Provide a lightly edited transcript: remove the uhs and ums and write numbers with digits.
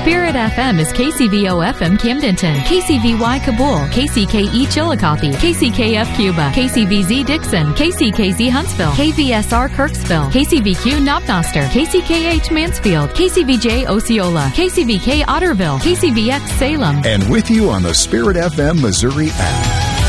Spirit FM is KCVO FM Camdenton, KCVY Kabul, KCKE Chillicothe, KCKF Cuba, KCVZ Dixon, KCKZ Huntsville, KVSR Kirksville, KCVQ Knobnoster, KCKH Mansfield, KCVJ Osceola, KCVK Otterville, KCVX Salem. And with you on the Spirit FM Missouri app.